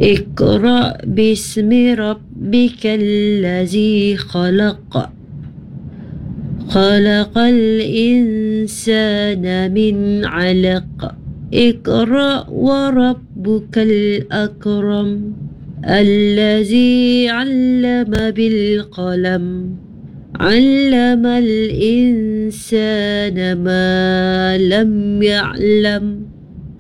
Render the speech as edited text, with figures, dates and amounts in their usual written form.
اقرأ باسم ربك الذي خلق خلق الإنسان من علق اقرأ وربك الأكرم الذي علم بالقلم علم الإنسان ما لم يعلم